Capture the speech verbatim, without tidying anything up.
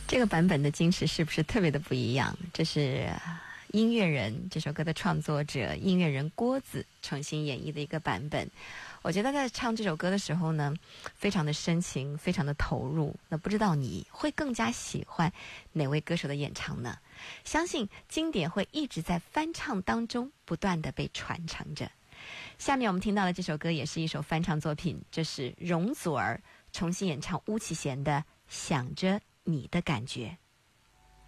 这个版本的矜持是不是特别的不一样？这是音乐人，这首歌的创作者音乐人郭子重新演绎的一个版本。我觉得在唱这首歌的时候呢，非常的深情，非常的投入。那不知道你会更加喜欢哪位歌手的演唱呢？相信经典会一直在翻唱当中不断的被传承着。下面我们听到的这首歌也是一首翻唱作品，这是容祖儿重新演唱巫启贤的《想着你的感觉》。